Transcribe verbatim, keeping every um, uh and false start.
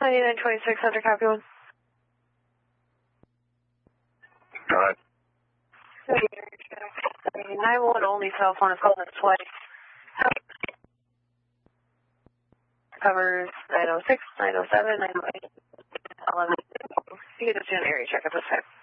ninety-nine twenty-six, Hunter, copy one. Go ahead. nine one one only cell phone is called twice. Covers nine oh six, nine oh seven, nine oh eight, eleven. You can just do an area check at this time.